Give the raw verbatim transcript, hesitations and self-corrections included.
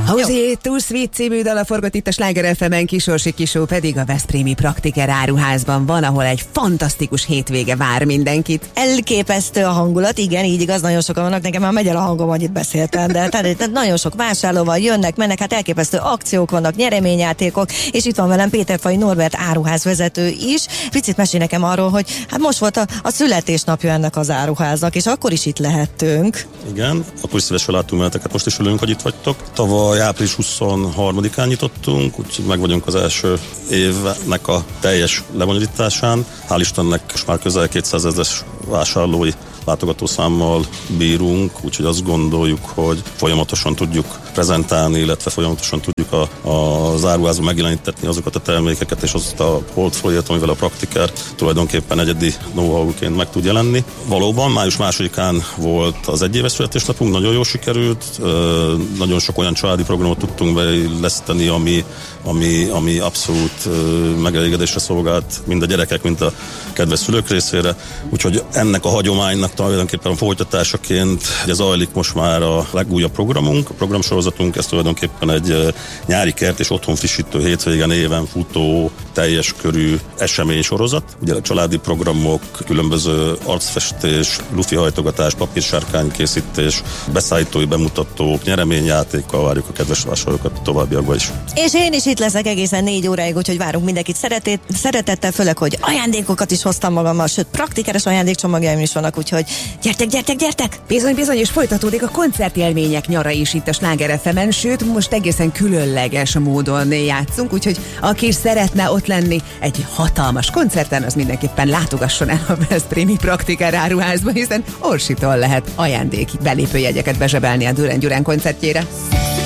Hozé Too Sweet című dala forgott itt a Sláger ef emen, Kisorsi Kisó pedig a veszprémi Praktiker áruházban van, ahol egy fantasztikus hétvége vár mindenkit. Elképesztő a hangulat, igen, így igaz, nagyon sokan vannak, nekem már megy el a hangom, annyit beszéltem, de tehát, tehát nagyon sok vásárlóval jönnek, mennek, hát elképesztő akciók vannak, nyereményjátékok, és itt van velem Péterfai Norbert áruházvezető is. Picit mesél nekem arról, hogy hát most volt a, a születésnapja ennek az áruháznak, és akkor is itt lehettünk. Igen, akkor is szívesen látunk meneteket, most is örülünk, hogy itt vagytok. Tavaly április huszonharmadikán nyitottunk, úgyhogy meg vagyunk az első évnek a teljes lebonyolításán. Hál' Istennek most már közel kétszázezres vásárlói látogatószámmal bírunk, úgyhogy azt gondoljuk, hogy folyamatosan tudjuk prezentálni, illetve folyamatosan tudjuk a, a, az áruházban megjelenítetni azokat a termékeket és azt a portfóliót, amivel a Praktiker tulajdonképpen egyedi know-how-ként meg tud jelenni. Valóban május másodikán volt az egyéves születésnapunk, nagyon jól sikerült, nagyon sok olyan családi programot tudtunk beilleszteni, ami, ami, ami abszolút megelégedésre szolgált mind a gyerekek, mind a kedves szülők részére, úgyhogy ennek a hagyománynak tulajdonképpen a folytatásaként ugye zajlik most már a legújabb programunk, a programsorozatunk, ez tulajdonképpen egy nyári kert és otthon frissítő hétvégen éven futó teljes körű eseménysorozat. Ugye a családi programok, különböző arcfestés, lufi hajtogatás, papírsárkány készítés, beszállítói bemutatók, nyereményjátékkal várjuk a kedves vásárlókat továbbiakban is. És én is itt leszek egészen négy óráig, úgyhogy várunk mindenkit szeretét, szeretettel, főleg, hogy ajándékokat is hoztam magammal, sőt, praktikeres ajándékcsomagjaim is vannak, úgyhogy gyertek, gyertek, gyertek! Bizony, bizony, és folytatódik a koncertélmények nyara is itt a Sláger ef emen, sőt, most egészen különleges módon játszunk, úgyhogy aki is szeretne ott lenni egy hatalmas koncerten, az mindenképpen látogasson el a veszprémi Praktiker áruházba, hiszen Orsitól lehet ajándék belépőjegyeket bezsebelni a Duran Duran koncertjére.